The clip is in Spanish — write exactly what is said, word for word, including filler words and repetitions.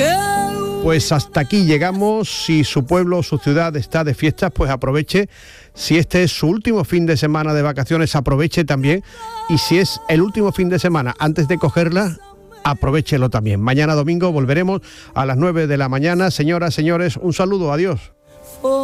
Pues hasta aquí llegamos. Si su pueblo o su ciudad está de fiestas, pues aproveche. Si este es su último fin de semana de vacaciones, aproveche también. Y si es el último fin de semana antes de cogerla, aprovéchelo también. Mañana domingo volveremos a las nueve de la mañana. Señoras, señores, un saludo, adiós.